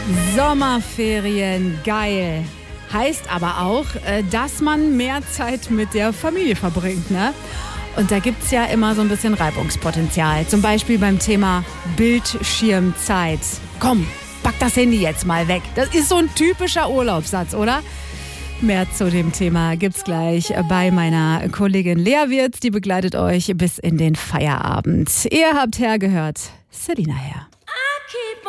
Sommerferien, geil. Heißt aber auch, dass man mehr Zeit mit der Familie verbringt, ne? Und da gibt's ja immer so ein bisschen Reibungspotenzial. Zum Beispiel beim Thema Bildschirmzeit. Komm, pack das Handy jetzt mal weg. Das ist so ein typischer Urlaubssatz, oder? Mehr zu dem Thema gibt's gleich bei meiner Kollegin Lea Wirz. Die begleitet euch bis in den Feierabend. Ihr habt hergehört, Selina Herr.